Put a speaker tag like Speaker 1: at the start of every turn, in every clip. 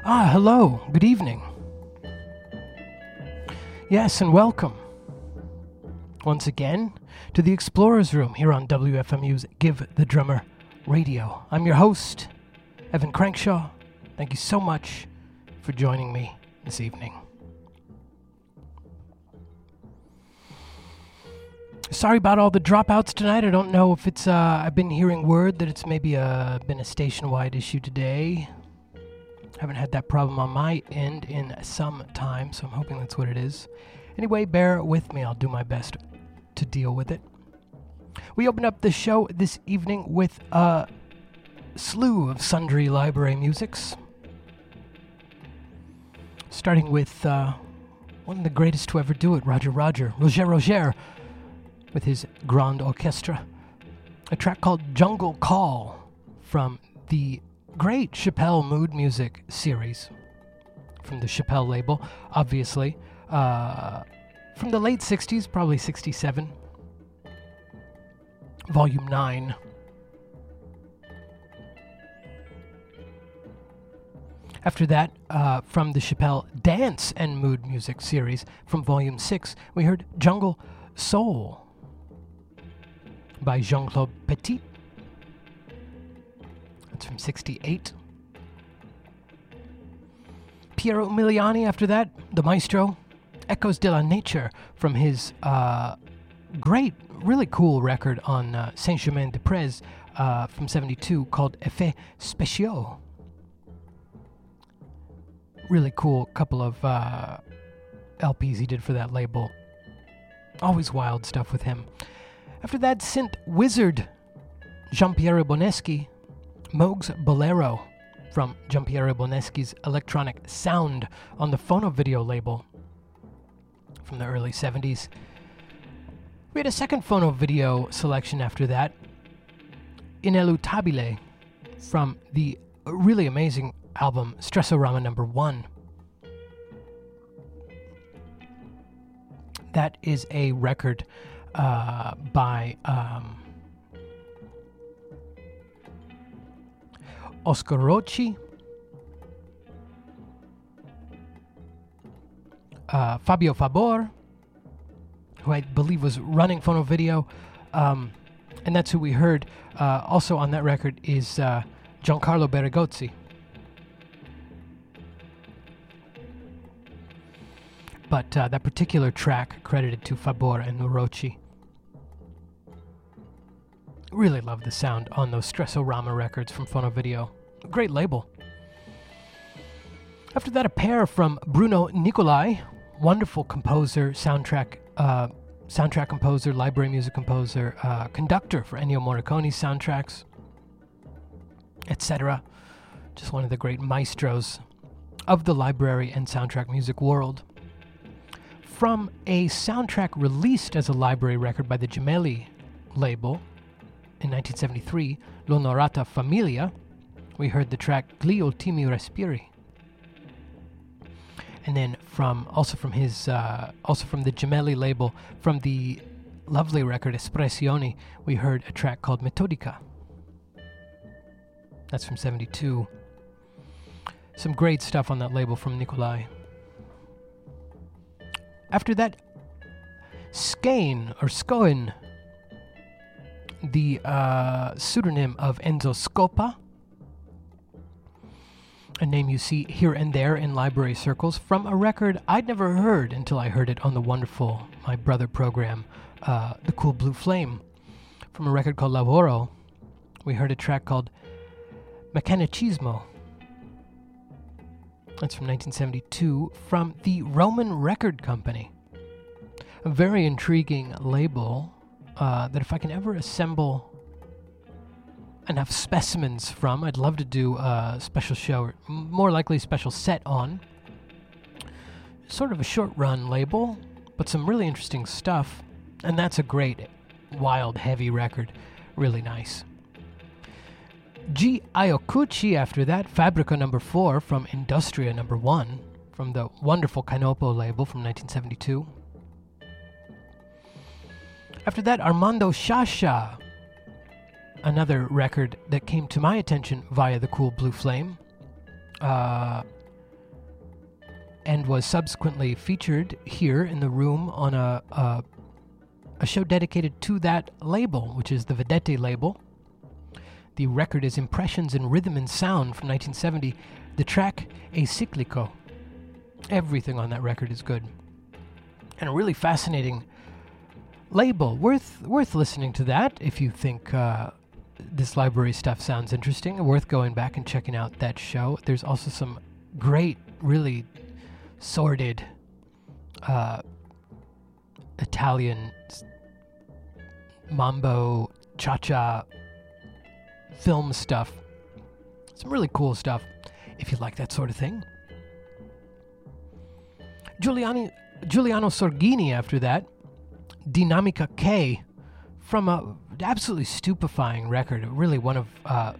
Speaker 1: Hello, good evening. Yes, and welcome once again to the Explorer's Room here on WFMU's Give the Drummer Radio. I'm your host, Evan Crankshaw. Thank you so much for joining me this evening. Sorry about all the dropouts tonight. I don't know if it's, I've been hearing word that it's maybe been a station-wide issue today. Haven't had that problem on my end in some time, so I'm hoping that's what it is. Anyway, bear with me. I'll do my best to deal with it. We open up the show this evening with a slew of sundry library musics. Starting with one of the greatest to ever do it, Roger, with his Grand Orchestra. A track called Jungle Call from the great Chappelle Mood Music series from the Chappelle label, obviously. From the late 60s, probably 67. Volume 9. After that, from the Chappelle Dance and Mood Music series from Volume 6, we heard Jungle Soul by Jean-Claude Petit. That's from 68. Piero Umiliani after that, the maestro. Echoes de la Nature from his great, really cool record on Saint-Germain-des-Prés from 72 called Effets Spéciaux. Really cool couple of LPs he did for that label. Always wild stuff with him. After that, synth wizard Giampiero Boneschi, Moog's Bolero from Giampiero Boneschi's Electronic Sound on the Phono Video label from the early 70s. We had a second Phono Video selection after that, Inelutabile from the really amazing album Stressorama No. 1. That is a record by Oscar Rocci, Fabio Fabor, who I believe was running Phono Video, and that's who we heard. Also on that record is Giancarlo Berigozzi. But that particular track credited to Fabor and Rocci. Really love the sound on those Stressorama records from Phono Video. Great label. After that, a pair from Bruno Nicolai, wonderful composer, soundtrack composer, library music composer, conductor for Ennio Morricone's soundtracks, etc. Just one of the great maestros of the library and soundtrack music world. From a soundtrack released as a library record by the Gemelli label in 1973, L'Onorata Famiglia, we heard the track Gli ultimi respiri. And then also from the Gemelli label, from the lovely record Espressioni, we heard a track called Metodica. That's from 72. Some great stuff on that label from Nicolai. After that, Skane, or Skoen, the pseudonym of Enzo Scopa, a name you see here and there in library circles, from a record I'd never heard until I heard it on the wonderful My Brother program, The Cool Blue Flame. From a record called Lavoro, we heard a track called Meccanicismo. That's from 1972, from the Roman Record Company. A very intriguing label that if I can ever assemble enough specimens from, I'd love to do a special show, or more likely a special set on. Sort of a short-run label, but some really interesting stuff. And that's a great, wild, heavy record. Really nice. G. Ayokuchi after that, Fabrica No. 4 from Industria No. 1, from the wonderful Canopo label from 1972. After that, Armando Sciascia, another record that came to my attention via the Cool Blue Flame. and was subsequently featured here in the room on a show dedicated to that label, which is the Vedette label. The record is Impressions in Rhythm and Sound from 1970. The track, A Cyclico. Everything on that record is good. And a really fascinating label. Worth listening to that if you think this library stuff sounds interesting. Worth going back and checking out that show. There's also some great, really sordid Italian mambo, cha-cha film stuff. Some really cool stuff if you like that sort of thing. Giuliano Sorghini after that. Dinamica K from a absolutely stupefying record. Really one of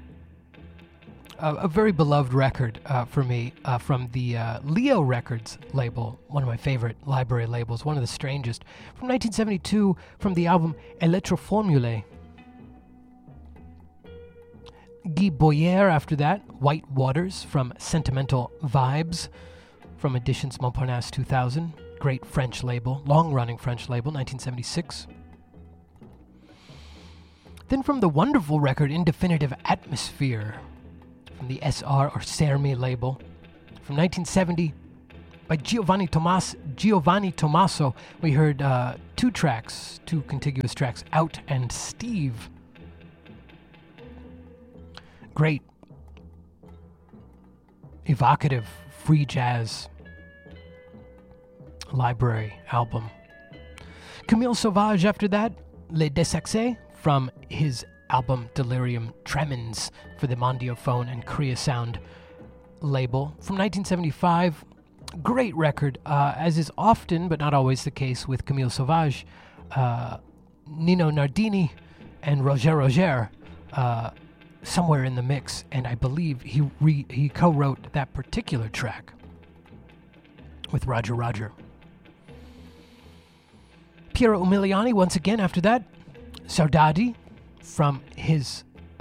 Speaker 1: a very beloved record for me from the Leo Records label, one of my favorite library labels, one of the strangest. From 1972 from the album Elettroformule. Guy Boyer after that, White Waters from Sentimental Vibes from Editions Montparnasse 2000, great French label, long-running French label, 1976. Then from the wonderful record Indefinitive Atmosphere from the SR or Sermi label from 1970 by Giovanni Tommaso, we heard two contiguous tracks, Out and Steve. Great, evocative, free jazz library album. Camille Sauvage after that, Les Desaxés from his album Delirium Tremens for the Mondiophone and Korea Sound label. From 1975, great record, as is often but not always the case with Camille Sauvage, Nino Nardini and Roger somewhere in the mix, and I believe he co-wrote that particular track with Roger. Piero Umiliani once again after that, Saudade from his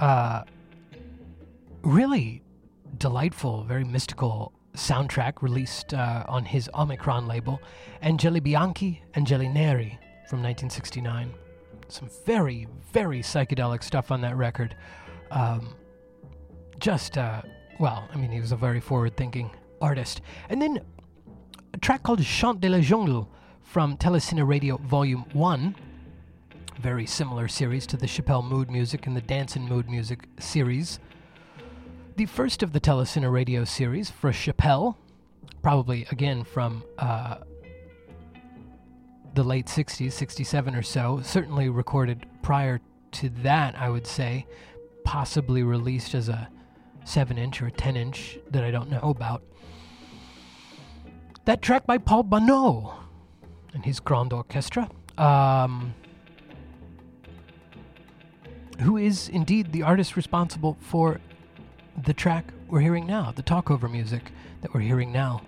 Speaker 1: really delightful, very mystical soundtrack released on his Omicron label, Angeli Bianchi, Angeli Neri from 1969. Some very, very psychedelic stuff on that record. He was a very forward-thinking artist. And then a track called Chant de la Jungle from Telecine Radio Volume 1, very similar series to the Chappelle Mood Music and the Dancin' Mood Music series. The first of the Telecine Radio series for Chappelle, probably again from the late 60s, 67 or so, certainly recorded prior to that, I would say, possibly released as a 7-inch or a 10-inch that I don't know about. That track by Paul Bonneau and his Grand Orchestra, who is indeed the artist responsible for the track we're hearing now, the talkover music that we're hearing now.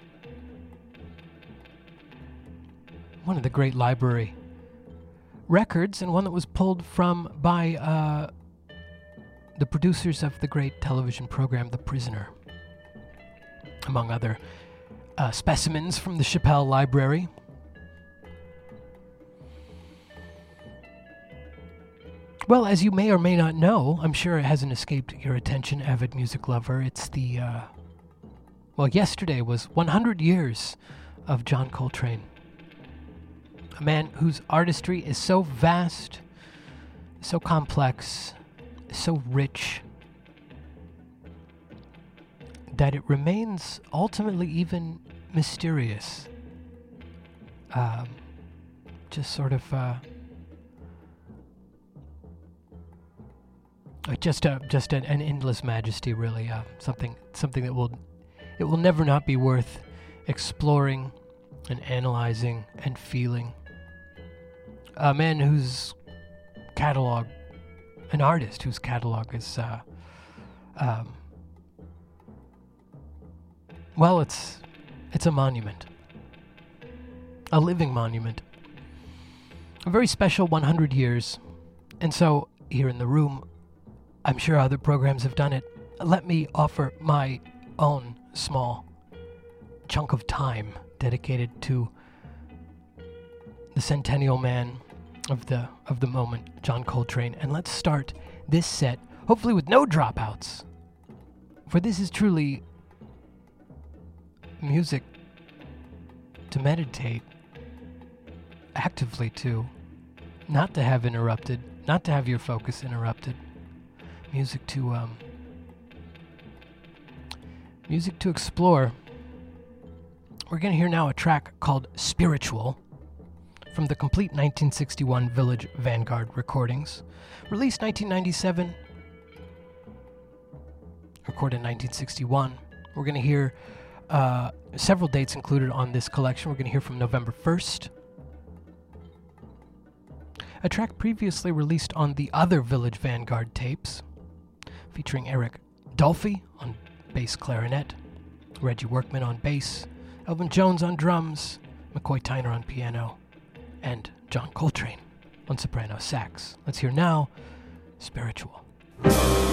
Speaker 1: One of the great library records, and one that was pulled from by the producers of the great television program The Prisoner, among other specimens from the Chappelle Library. Well, as you may or may not know, I'm sure it hasn't escaped your attention, avid music lover, it's the, yesterday was 100 years of John Coltrane. A man whose artistry is so vast, so complex, so rich, that it remains ultimately even mysterious. Just sort of, just an endless majesty, really. Something that will never not be worth exploring and analyzing and feeling. A man whose catalog, an artist whose catalog is, it's a monument, a living monument, a very special 100 years. And so here in the room, I'm sure other programs have done it. Let me offer my own small chunk of time dedicated to the centennial man of the moment, John Coltrane. And let's start this set, hopefully with no dropouts, for this is truly music to meditate actively to, not to have interrupted, not to have your focus interrupted. Music to explore. We're going to hear now a track called Spiritual from the complete 1961 Village Vanguard recordings. Released 1997, recorded in 1961. We're going to hear several dates included on this collection. We're going to hear from November 1st, a track previously released on the other Village Vanguard tapes, featuring Eric Dolphy on bass clarinet, Reggie Workman on bass, Elvin Jones on drums, McCoy Tyner on piano, and John Coltrane on soprano sax. Let's hear now Spiritual.